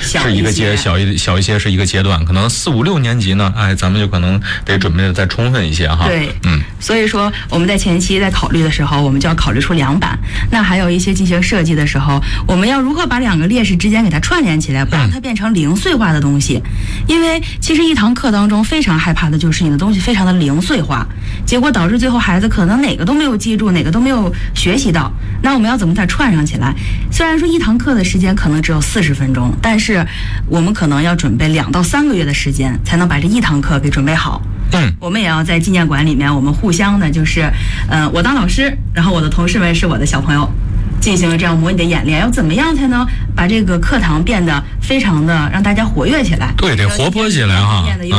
是一个小一些，是一个阶段。可能4、5、6年级呢，咱们就可能得准备的再充分一些哈。 对，所以说我们在前期在考虑的时候，我们就要考虑出2版。那还有一些进行设计的时候，我们要如何把2个列式之间给它串联起来，不让它变成零碎化的东西。因为其实一堂课当中非常害怕的就是你的东西非常的零碎化，结果导致最后孩子可能哪个都没有记住，哪个都没有学习到。那我们要怎么再串上起来？虽然说一堂课的时间可能只有40分钟，但是我们可能要准备2到3个月的时间，才能把这一堂课给准备好。我们也要在纪念馆里面，我们互相的就是，我当老师，然后我的同事们是我的小朋友，进行这样模拟的演练。要怎么样才能把这个课堂变得非常的让大家活跃起来？ 对，得活泼起来哈。